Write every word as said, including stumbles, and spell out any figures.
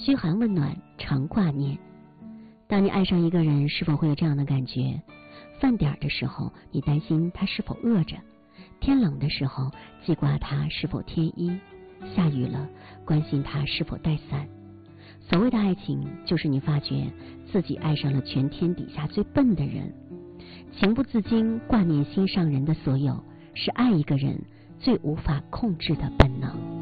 嘘寒问暖，常挂念。当你爱上一个人，是否会有这样的感觉？饭点的时候，你担心他是否饿着；天冷的时候，记挂他是否添衣；下雨了，关心他是否带伞。所谓的爱情，就是你发觉自己爱上了全天底下最笨的人。情不自禁挂念心上人的所有，是爱一个人最无法控制的本能。